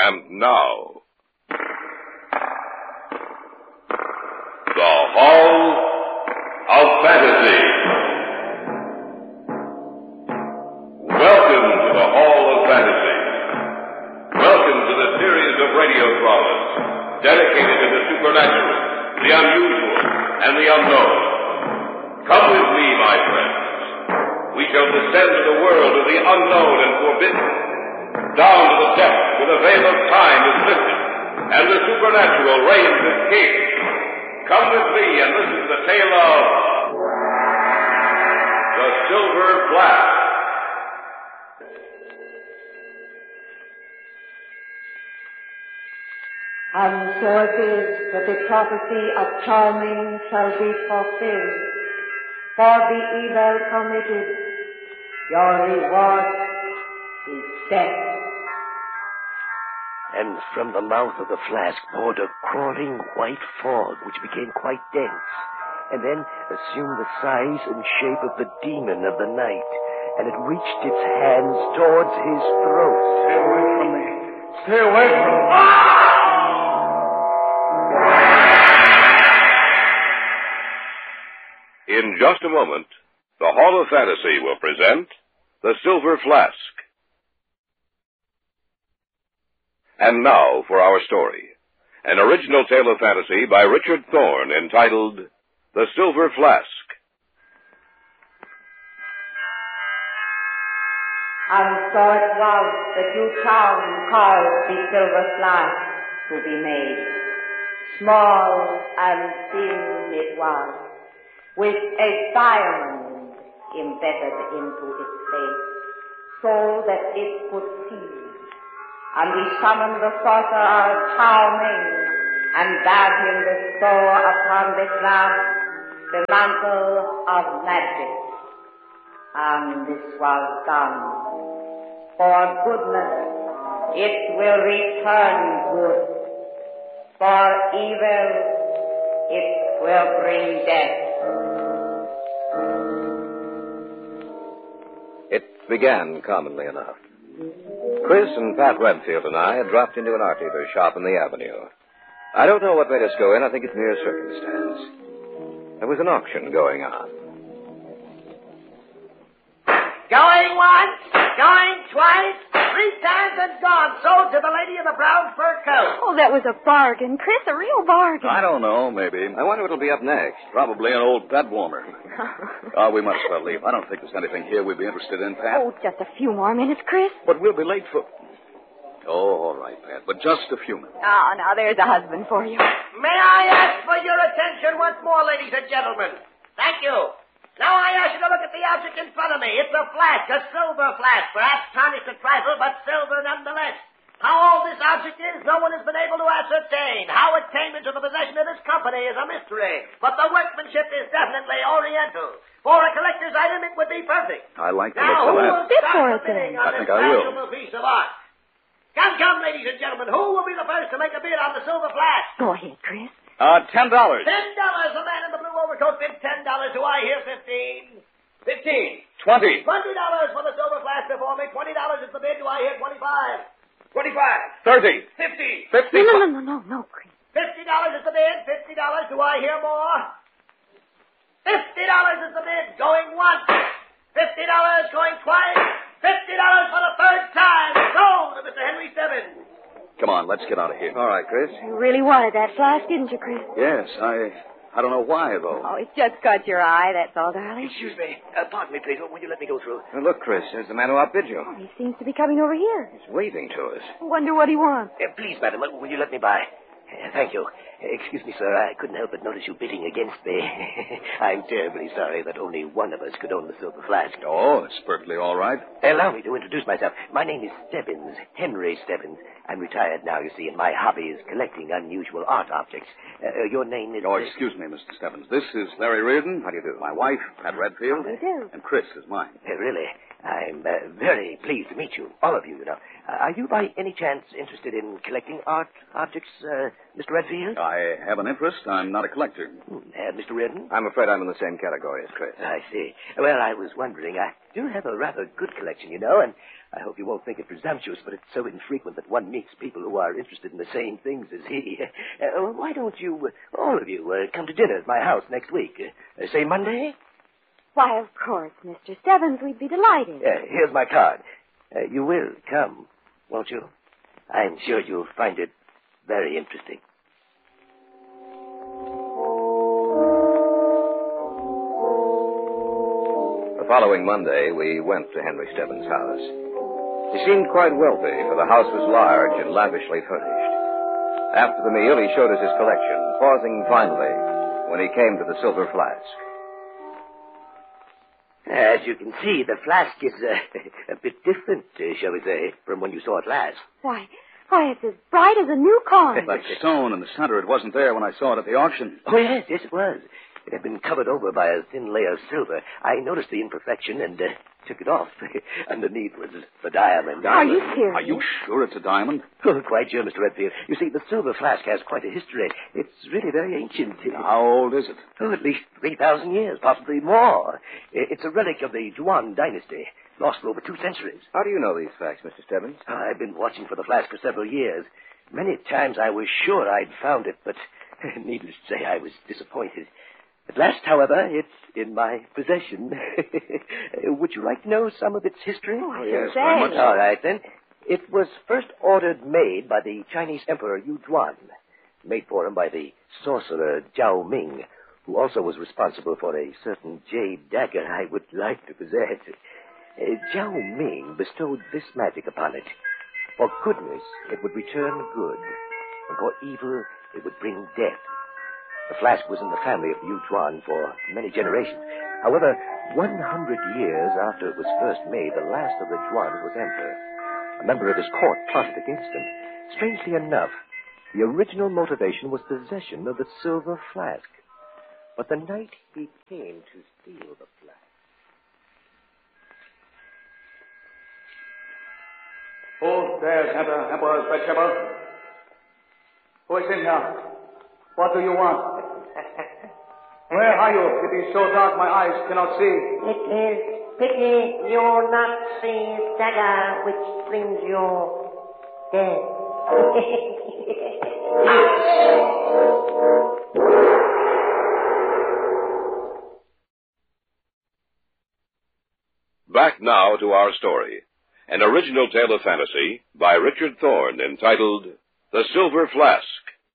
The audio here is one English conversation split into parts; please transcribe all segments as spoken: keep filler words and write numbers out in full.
And now, the Hall of Fantasy. Welcome to the Hall of Fantasy. Welcome to the series of radio dramas dedicated to the supernatural, the unusual, and the unknown. Come with me, my friends. We shall descend to the world of the unknown and forbidden, down to the depths where the veil of time is lifted, and the supernatural reigns as king. Come with me and listen to the tale of the Silver Flask. And so it is that the prophecy of Charming shall be fulfilled. For the evil committed, your reward is death. And from the mouth of the flask poured a crawling white fog, which became quite dense, and then assumed the size and shape of the demon of the night, and it reached its hands towards his throat. Stay away from me. Stay away from me. Ah! In just a moment, the Hall of Fantasy will present The Silver Flask. And now for our story, an original tale of fantasy by Richard Thorne entitled The Silver Flask. And so it was that you charmed caused the silver flask to be made. Small and thin it was, with a diamond embedded into its base, so that it could see. And we summoned the sorcerer Charming, and bade him bestow upon the flask the mantle of magic. And this was done. For goodness, it will return good. For evil, it will bring death. It began commonly enough. Chris and Pat Redfield and I had dropped into an art dealer's shop in the avenue. I don't know what made us go in. I think it's mere circumstance. There was an auction going on. Going once, going twice, three times and gone. Sold to the lady in the brown fur coat. Oh, that was a bargain, Chris, a real bargain. I don't know, maybe. I wonder what'll be up next. Probably an old bed warmer. Oh, we must well leave. I don't think there's anything here we'd be interested in, Pat. Oh, just a few more minutes, Chris. But we'll be late for... Oh, all right, Pat, but just a few minutes. Oh, now there's a husband for you. May I ask for your attention once more, ladies and gentlemen? Thank you. Now I ask you to look at the object in front of me. It's a flask, a silver flask, perhaps tarnished a trifle, but silver nonetheless. How old this object is, no one has been able to ascertain. How it came into the possession of this company is a mystery, but the workmanship is definitely Oriental. For a collector's item, it would be perfect. I like the now, look who of will that. Bid start for the it, then. bidding on I this think I will. valuable piece of art? Come, come, ladies and gentlemen, who will be the first to make a bid on the silver flask? Go ahead, Chris. Uh, ten dollars. Ten dollars. The man in the blue overcoat bid ten dollars. Do I hear fifteen? Fifteen. Twenty. Twenty dollars for the silver flask before me. Twenty dollars is the bid. Do I hear twenty-five? Twenty-five. Thirty. Fifty. Fifty. No, no, no, no, no, no, Chris. Fifty dollars is the bid. Fifty dollars. Do I hear more? Fifty dollars is the bid. Going once. Fifty dollars. Going twice. Fifty dollars for the third time. Sold to Mister Henry Stebbins. Come on, let's get out of here. All right, Chris. You really wanted that flask, didn't you, Chris? Yes, I... I don't know why, though. Oh, it just caught your eye, that's all, darling. Excuse me. Uh, pardon me, please. Will you let me go through? Now, look, Chris, there's the man who outbid you. Oh, he seems to be coming over here. He's waving to us. I wonder what he wants. Uh, please, madam, uh, will you let me by? Uh, thank you. Uh, excuse me, sir. I couldn't help but notice you bidding against me. I'm terribly sorry that only one of us could own the silver flask. Oh, it's perfectly all right. Allow me to introduce myself. My name is Stebbins, Henry Stebbins. I'm retired now, you see, and my hobby is collecting unusual art objects. Uh, your name is... Oh, excuse me, Mister Stebbins. This is Larry Reardon. How do you do? My wife, Pat Redfield. How do you do? And Chris is mine. Uh, really? I'm uh, very pleased to meet you, all of you, you know. Uh, are you by any chance interested in collecting art objects, uh, Mister Redfield? I have an interest. I'm not a collector. Hmm, uh, Mister Reardon? I'm afraid I'm in the same category as Chris. I see. Well, I was wondering. I, do have a rather good collection, you know, and I hope you won't think it presumptuous, but it's so infrequent that one meets people who are interested in the same things as he. Uh, why don't you, uh, all of you, uh, come to dinner at my house next week? Uh, say Monday? Why, of course, Mister Stebbins, we'd be delighted. Uh, here's my card. Uh, you will come, won't you? I'm sure you'll find it very interesting. The following Monday, we went to Henry Stebbins' house. He seemed quite wealthy, for the house was large and lavishly furnished. After the meal, he showed us his collection, pausing finally when he came to the silver flask. As you can see, the flask is uh, a bit different, uh, shall we say, from when you saw it last. Why, why, it's as bright as a new coin. That stone in the center, it wasn't there when I saw it at the auction. Oh, yes, yes, it was. It had been covered over by a thin layer of silver. I noticed the imperfection and uh, took it off. Underneath was the diamond. Are you serious? Are you sure it's a diamond? Oh, quite sure, Mister Redfield. You see, the silver flask has quite a history. It's really very ancient. How old is it? Oh, at least three thousand years, possibly more. It's a relic of the Yuan dynasty, lost for over two centuries. How do you know these facts, Mister Stebbins? I've been watching for the flask for several years. Many times I was sure I'd found it, but needless to say, I was disappointed. At last, however, it's in my possession. Would you like to know some of its history? Oh, I yes, should very say. much so. All right, then. It was first ordered made by the Chinese Emperor Yu Zhuan, made for him by the sorcerer Zhao Ming, who also was responsible for a certain jade dagger I would like to possess. Uh, Zhao Ming bestowed this magic upon it. For goodness, it would return good, and for evil, it would bring death. The flask was in the family of Yu Zhuan for many generations. However, one hundred years after it was first made, the last of the Zhuans was emperor. A member of his court plotted against him. Strangely enough, the original motivation was possession of the silver flask. But the night he came to steal the flask... Who dares enter Emperor's bedchamber? Who is in here? What do you want? Where are you? It is so dark my eyes cannot see. It is pity you not see dagger which brings you death. Back now to our story. An original tale of fantasy by Richard Thorne entitled The Silver Flask.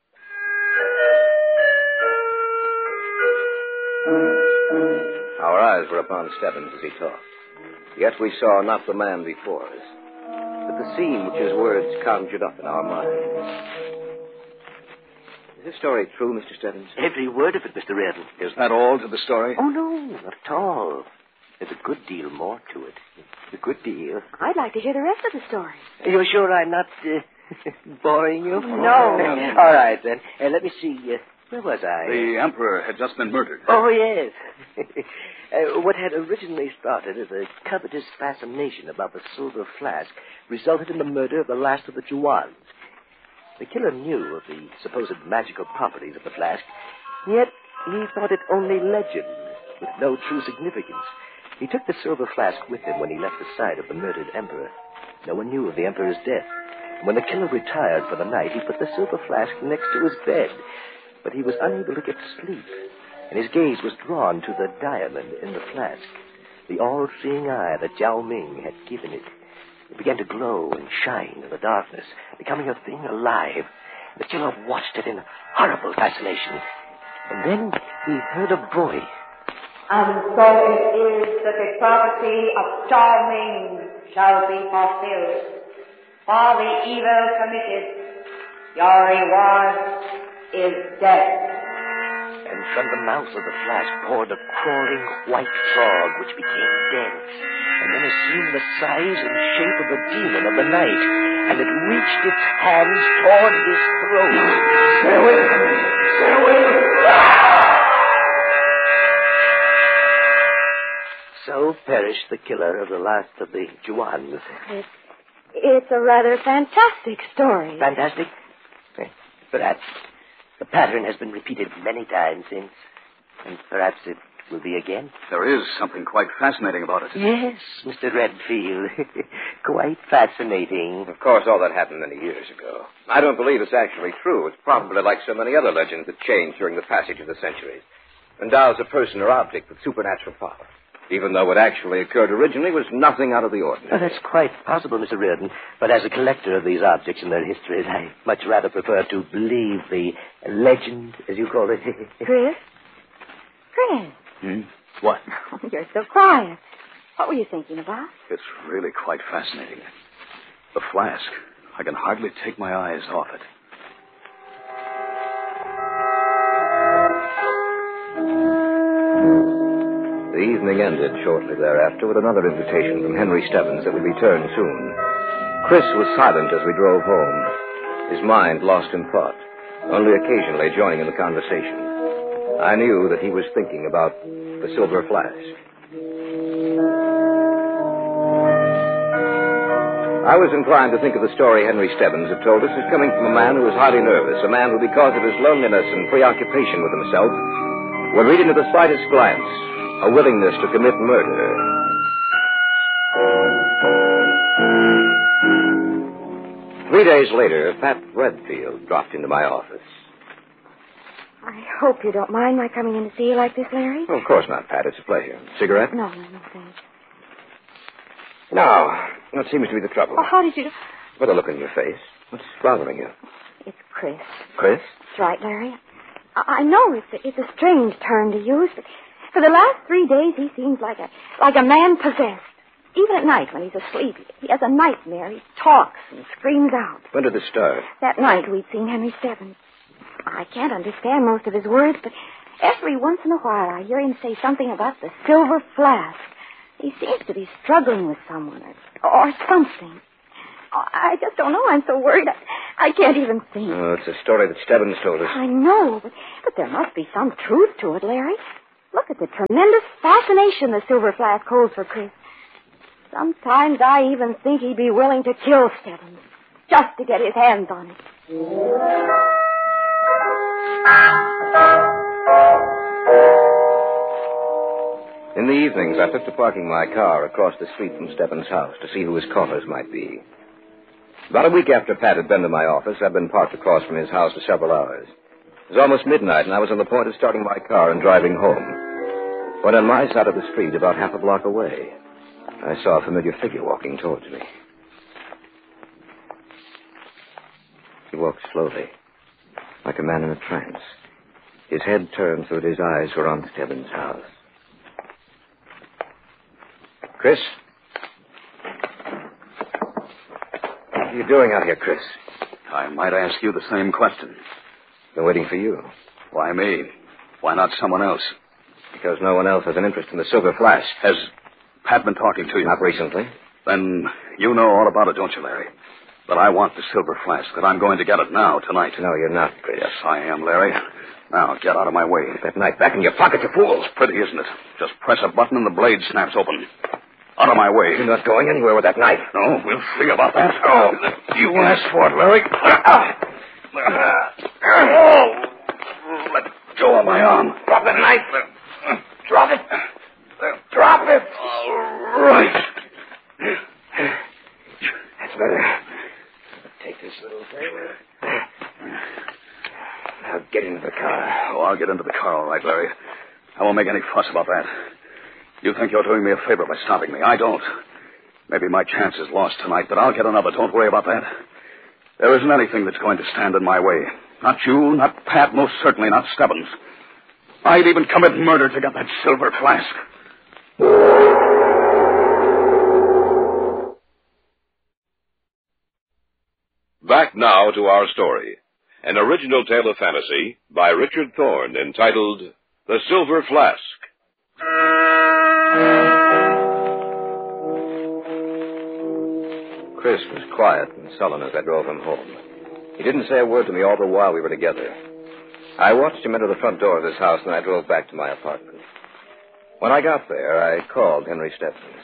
Our eyes were upon Stebbins as he talked. Yet we saw not the man before us, but the scene which his words conjured up in our minds. Is this story true, Mister Stebbins? Every word of it, Mister Reardon. Is that all to the story? Oh, no, not at all. There's a good deal more to it. A good deal. I'd like to hear the rest of the story. You're sure I'm not uh, boring you? No. All right, then. Uh, let me see. Uh, where was I? The emperor had just been murdered. Oh, yes. uh, what had originally started as a covetous fascination about the silver flask resulted in the murder of the last of the Zhuans. The killer knew of the supposed magical properties of the flask, yet he thought it only legend, with no true significance. He took the silver flask with him when he left the side of the murdered emperor. No one knew of the emperor's death. When the killer retired for the night, he put the silver flask next to his bed. But he was unable to get to sleep, and his gaze was drawn to the diamond in the flask, the all-seeing eye that Zhao Ming had given it. It began to glow and shine in the darkness, becoming a thing alive. The killer watched it in horrible fascination. And then he heard a voice. And so it is that the prophecy of Zhao Ming shall be fulfilled. For the evil committed, your reward is death. And from the mouth of the flask poured a crawling white frog which became dense, and then assumed the size and shape of a demon of the night, and it reached its hands toward his throat. Stay away from me! Stay away! So perished the killer of the last of the Zhuans. It's, it's a rather fantastic story. Fantastic? Eh, Perhaps. The pattern has been repeated many times since, and perhaps it will be again. There is something quite fascinating about it. Yes, Mister Redfield. Quite fascinating. Of course, all that happened many years ago. I don't believe it's actually true. It's probably like so many other legends that changed during the passage of the centuries. Endows a person or object with supernatural power, even though what actually occurred originally was nothing out of the ordinary. Oh, that's quite possible, Mister Reardon. But as a collector of these objects and their histories, I much rather prefer to believe the legend, as you call it. Chris? Chris? Hmm? What? Oh, you're so quiet. What were you thinking about? It's really quite fascinating. The flask. I can hardly take my eyes off it. The evening ended shortly thereafter with another invitation from Henry Stebbins that would return soon. Chris was silent as we drove home, his mind lost in thought, only occasionally joining in the conversation. I knew that he was thinking about the silver flask. I was inclined to think of the story Henry Stebbins had told us as coming from a man who was highly nervous, a man who, because of his loneliness and preoccupation with himself, would read into the slightest glance a willingness to commit murder. Three days later, Pat Redfield dropped into my office. I hope you don't mind my coming in to see you like this, Larry. Oh, of course not, Pat. It's a pleasure. Cigarette? No, no, no, thanks. Now, what seems to be the trouble? Oh, how did you... What a look on your face. What's bothering you? It's Chris. Chris? That's right, Larry. I, I know it's a, it's a strange term to use, but for the last three days he seems like a like a man possessed. Even at night when he's asleep, he has a nightmare. He talks and screams out. When did this start? That night we'd seen Henry Stebbins. I can't understand most of his words, but every once in a while I hear him say something about the silver flask. He seems to be struggling with someone or, or something. I just don't know. I'm so worried. I, I can't even think. Oh, it's a story that Stebbins told us. I know, but, but there must be some truth to it, Larry. Look at the tremendous fascination the silver flask holds for Chris. Sometimes I even think he'd be willing to kill Stebbins just to get his hands on it. In the evenings, I took to parking my car across the street from Stebbins' house to see who his callers might be. About a week after Pat had been to my office, I'd been parked across from his house for several hours. It was almost midnight, and I was on the point of starting my car and driving home, when on my side of the street, about half a block away, I saw a familiar figure walking towards me. He walked slowly, like a man in a trance. His head turned so that his eyes were on Stebbins' house. Chris? What are you doing out here, Chris? I might ask you the same question. Been waiting for you. Why me? Why not someone else? Because no one else has an interest in the silver flask. Has Pat been talking to you? Not recently. Then you know all about it, don't you, Larry? That I want the silver flask, that I'm going to get it now, tonight. No, you're not, Chris. Yes, I am, Larry. Now, get out of my way. Put that knife back in your pocket, you fool. It's pretty, isn't it? Just press a button and the blade snaps open. Out of my way. You're not going anywhere with that knife. No, we'll see about that. Oh, you asked for it, Larry. Oh, let go of my arm. Drop the knife. Drop it. Drop it. All right. That's better. Take this little thing. Now get into the car. Oh, I'll get into the car, all right, Larry. I won't make any fuss about that. You think you're doing me a favor by stopping me. I don't. Maybe my chance is lost tonight, but I'll get another. Don't worry about that. There isn't anything that's going to stand in my way. Not you, not Pat, most certainly not Stebbins. I'd even commit murder to get that silver flask. Back now to our story. An original tale of fantasy by Richard Thorne entitled The Silver Flask. Chris was quiet and sullen as I drove him home. He didn't say a word to me all the while we were together. I watched him enter the front door of his house, and I drove back to my apartment. When I got there, I called Henry Stebbins.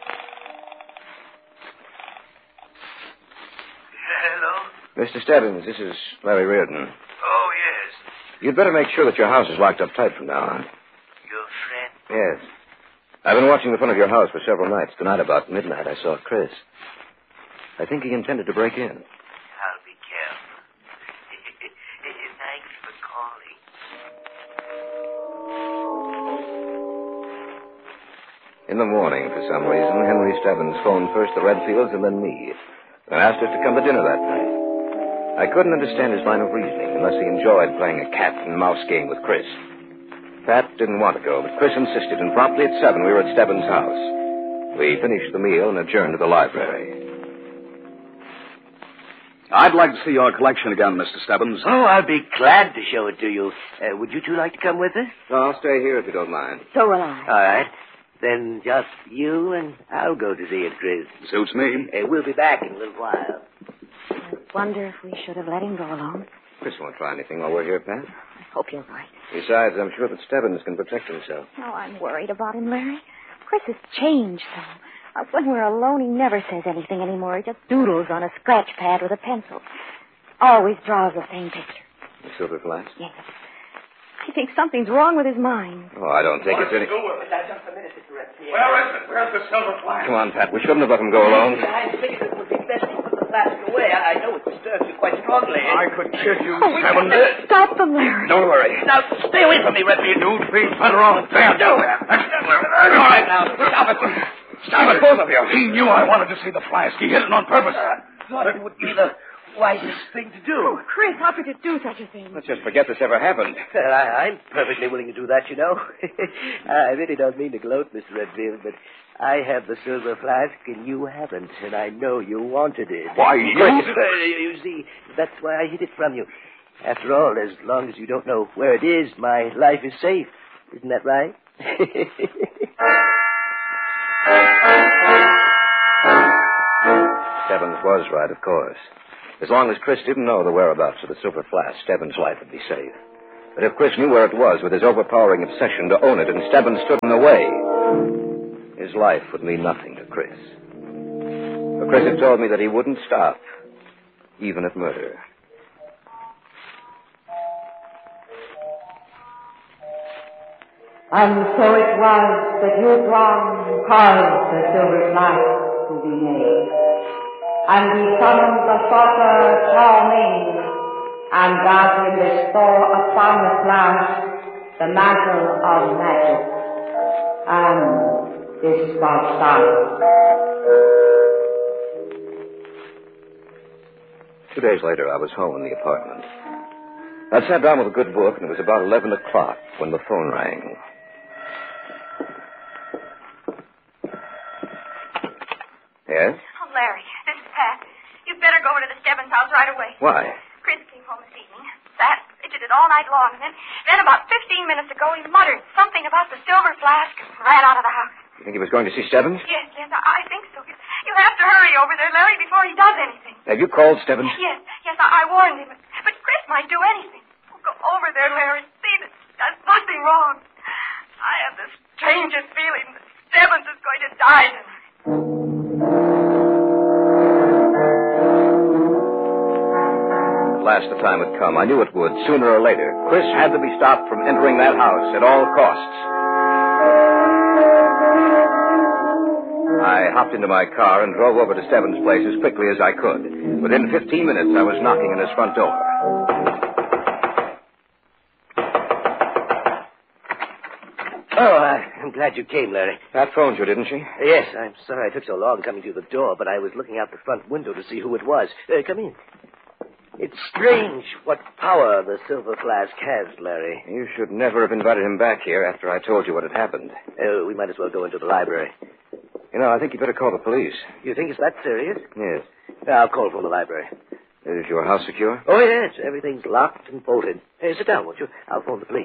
Hello? Mister Stebbins, this is Larry Reardon. Oh, yes. You'd better make sure that your house is locked up tight from now on. Your friend? Yes. I've been watching the front of your house for several nights. Tonight, about midnight, I saw Chris. I think he intended to break in. I'll be careful. Thanks for calling. In the morning, for some reason, Henry Stebbins phoned first the Redfields and then me, and asked us to come to dinner that night. I couldn't understand his line of reasoning unless he enjoyed playing a cat and mouse game with Chris. Pat didn't want to go, but Chris insisted, and promptly at seven we were at Stebbins' house. We finished the meal and adjourned to the library. I'd like to see your collection again, Mister Stebbins. Oh, I'll be glad to show it to you. Uh, would you two like to come with us? No, I'll stay here if you don't mind. So will I. All right. Then just you and I'll go to see it, Chris. Suits me. Uh, we'll be back in a little while. I wonder if we should have let him go alone. Chris won't try anything while we're here, Pat. I hope you're right. Besides, I'm sure that Stebbins can protect himself. Oh, I'm worried about him, Larry. Chris has changed so. Uh, when we're alone, he never says anything anymore. He just doodles on a scratch pad with a pencil. Always draws the same picture. The silver flask? Yes. He thinks something's wrong with his mind. Oh, I don't think it's any... Just a minute, Mister Redfield. Where is it? Where's the silver flask? Come on, Pat. We shouldn't have let him go alone. I figured it would be best to put the flask away. I, I know it disturbs you quite strongly. I could kill you, Oh, Stebbins. uh, stop them, Larry. Don't worry. Now, stay away from me, Redfield. You three better off there. No. All right, now, stop it. Stop it, both of you. He knew I wanted to see the flask. He hid it on purpose. Thought it would be the wisest thing to do. Oh, Chris, how could you do such a thing? Let's just forget this ever happened. Well, I, I'm perfectly willing to do that, you know. I really don't mean to gloat, Mister Redfield, but I have the silver flask and you haven't, and I know you wanted it. Why, you... Uh, you see, that's why I hid it from you. After all, as long as you don't know where it is, my life is safe. Isn't that right? Stebbins was right, of course. As long as Chris didn't know the whereabouts of the silver flask, Stebbins' life would be safe. But if Chris knew where it was with his overpowering obsession to own it and Stebbins stood in the way, his life would mean nothing to Chris. But Chris had told me that he wouldn't stop, even at murder. And so it was that you Huron caused the silver flask to be made. And he summoned the sorcerer Charming, and bade him bestow upon the flask the mantle of magic. And this was done. Two days later, I was home in the apartment. I sat down with a good book, and it was about eleven o'clock when the phone rang. Yes? Oh, Larry, this is Pat. You'd better go over to the Stebbins house right away. Why? Chris came home this evening, sat, fidgeted all night long, and then, then about fifteen minutes ago he muttered something about the silver flask and ran out of the house. You think he was going to see Stebbins? Yes, yes, I, I think so. You, you have to hurry over there, Larry, before he does anything. Have you called Stebbins? Yes, yes, I, I warned him, but, but Chris might do anything. Oh, go over there, Larry, see that there's nothing wrong. I have the strangest feeling that Stebbins is going to die tonight. At last the time had come. I knew it would, sooner or later. Chris had to be stopped from entering that house at all costs. I hopped into my car and drove over to Stebbins' place as quickly as I could. Within fifteen minutes, I was knocking on his front door. Oh, I, I'm glad you came, Larry. Pat phoned you, didn't she? Yes, I'm sorry I took so long coming to the door, but I was looking out the front window to see who it was. Uh, come in. It's strange what power the silver flask has, Larry. You should never have invited him back here after I told you what had happened. Uh, we might as well go into the library. You know, I think you better call the police. You think it's that serious? Yes. I'll call from the library. Is your house secure? Oh, yes. Everything's locked and bolted. Hey, sit down, won't you? I'll phone the police.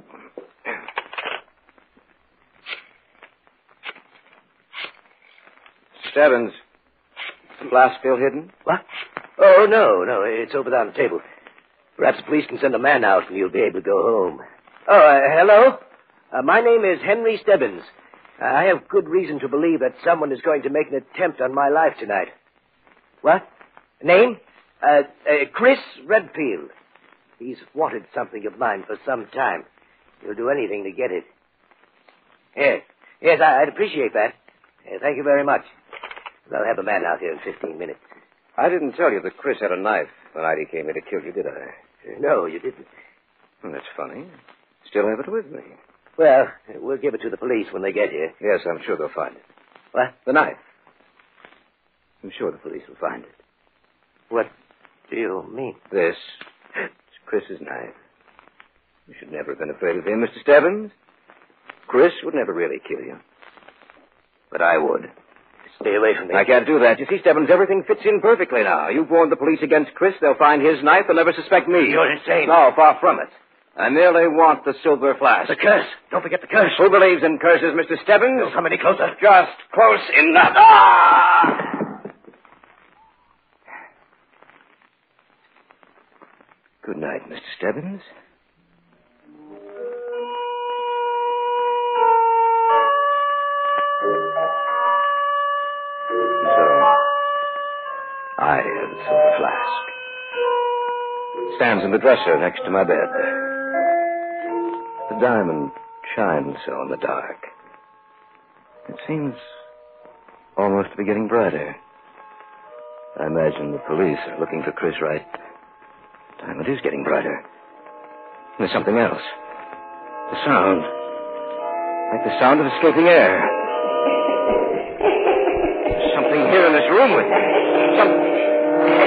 Stebbins, the flask still hidden? What? Oh, no, no. It's over there on the table. Perhaps the police can send a man out and you'll be able to go home. Oh, uh, hello? Uh, my name is Henry Stebbins. Uh, I have good reason to believe that someone is going to make an attempt on my life tonight. What? Name? Uh, uh, Chris Redfield. He's wanted something of mine for some time. He'll do anything to get it. Yes. Yes, I, I'd appreciate that. Uh, thank you very much. I'll have the man out here in fifteen minutes. I didn't tell you that Chris had a knife the night he came here to kill you, did I? Uh, no, you didn't. Well, that's funny. Still have it with me. Well, we'll give it to the police when they get here. Yes, I'm sure they'll find it. What? The knife. I'm sure the police will find it. What do you mean? This is Chris's knife. You should never have been afraid of him, Mister Stebbins. Chris would never really kill you. But I would. Stay away from me. I can't do that. You see, Stebbins, everything fits in perfectly now. You've warned the police against Chris. They'll find his knife. They'll never suspect me. You're insane. No, far from it. I merely want the silver flask. The curse. Don't forget the curse. Who believes in curses, Mister Stebbins? Don't come any closer. Just close enough. Ah! Good night, Mister Stebbins. So, I have the silver flask. It stands in the dresser next to my bed. The diamond shines so in the dark. It seems almost to be getting brighter. I imagine the police are looking for Chris Wright. The diamond is getting brighter. And there's something else. The sound. Like the sound of escaping air. There's something here in this room with me. Some...